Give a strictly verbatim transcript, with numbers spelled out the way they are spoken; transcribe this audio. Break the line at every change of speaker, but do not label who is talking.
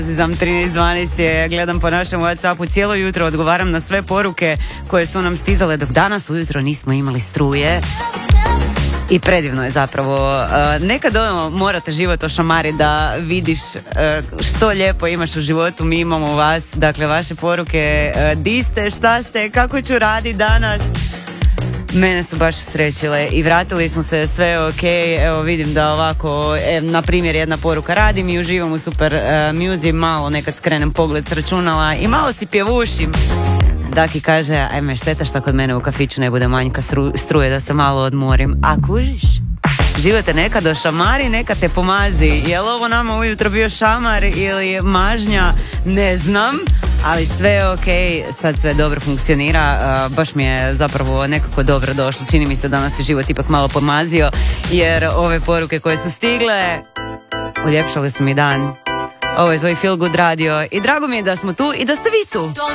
Zam trinaest dvanaest je, gledam po našem WhatsAppu cijelo jutro, odgovaram na sve poruke koje su nam stizale dok danas ujutro nismo imali struje. I predivno je zapravo. Nekad ono, morate život ošamariti da vidiš što lijepo imaš u životu. Mi imamo vas, dakle vaše poruke, di ste, šta ste, kako ću raditi danas. Mene su baš srećile i vratili smo se, sve ok. Evo vidim da ovako, e, na primjer jedna poruka: radim i uživam u super uh, music, malo nekad skrenem pogled s računala i malo si pjevušim. Daki kaže, ajme šteta što kod mene u kafiću ne bude manjka stru, struje da se malo odmorim. A kužiš? Život te nekad ošamari, nekad te pomazi. Je li ovo nama ujutro bio šamar ili mažnja? Ne znam, ali sve je ok, sad sve dobro funkcionira. Uh, baš mi je zapravo nekako dobro došlo. Čini mi se da nas je život ipak malo pomazio, jer ove poruke koje su stigle uljepšale su mi dan. Ovo je tvoj Feel Good Radio i drago mi je da smo tu i da ste vi tu.